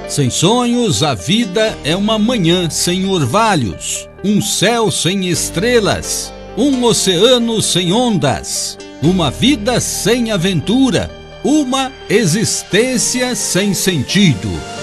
Sem sonhos, a vida é uma manhã sem orvalhos, um céu sem estrelas, um oceano sem ondas, uma vida sem aventura, uma existência sem sentido.